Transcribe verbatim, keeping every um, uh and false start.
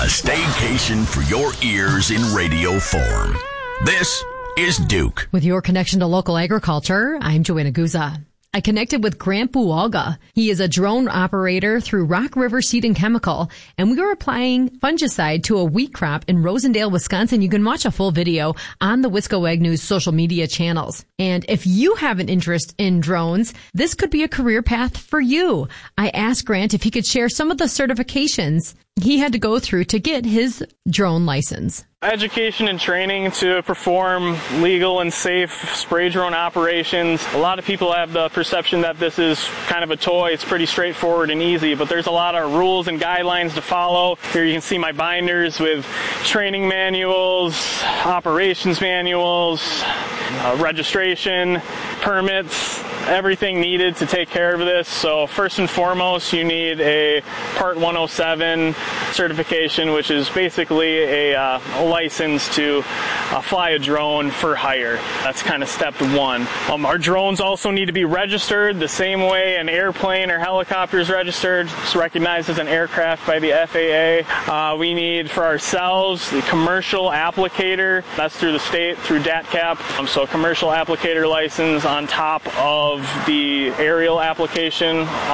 staycation for your ears in radio form. This is Duke. With your connection to local agriculture, I'm Joanna Guza. I connected with Grant Bualga. He is a drone operator through Rock River Seed and Chemical, and we were applying fungicide to a wheat crop in Rosendale, Wisconsin. You can watch a full video on the Wisco Ag News social media channels. And if you have an interest in drones, this could be a career path for you. I asked Grant if he could share some of the certifications he had to go through to get his drone license. Education and training to perform legal and safe spray drone operations. A lot of people have the perception that this is kind of a toy. It's pretty straightforward and easy, but there's a lot of rules and guidelines to follow. Here you can see my binders with training manuals, operations manuals, uh, registration, permits, everything needed to take care of this. So first and foremost, you need a Part one oh seven certification, which is basically a, uh, a license to uh, fly a drone for hire. That's kind of step one. Um, our drones also need to be registered the same way an airplane or helicopter is registered. It's recognized as an aircraft by the F A A. Uh, we need for ourselves the commercial applicator. That's through the state, through D A T CAP. Um, so a commercial applicator license on top of the aerial application.